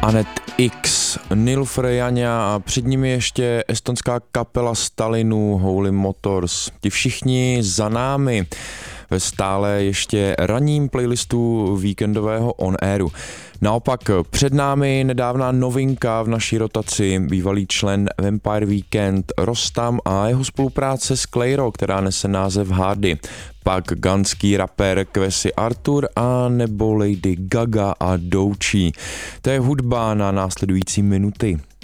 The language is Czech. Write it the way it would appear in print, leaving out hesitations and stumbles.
Anet X, Nilüfer Janja a před nimi ještě estonská kapela Stalinu, Holy Motors. Ti všichni za námi ve stále ještě ranním playlistu víkendového On Airu. Naopak před námi nedávná novinka v naší rotaci, bývalý člen Vampire Weekend Rostam a jeho spolupráce s Clairo, která nese název Hardy. Pak ganský rapper Kwesi Arthur a nebo Lady Gaga a Doechii. To je hudba na následující minuty.